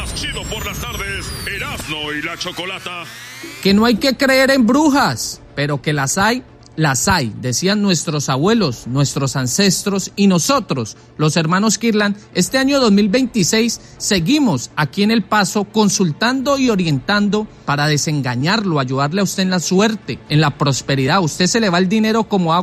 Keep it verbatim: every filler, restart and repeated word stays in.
más chido por las tardes, Erasmo y la Chocolata. Que no hay que creer en brujas, pero que las hay, las hay, decían nuestros abuelos, nuestros ancestros y nosotros, los hermanos Kirlan. Este año dos mil veintiséis seguimos aquí en El Paso consultando y orientando para desengañarlo, ayudarle a usted en la suerte, en la prosperidad. Usted se le va el dinero como agua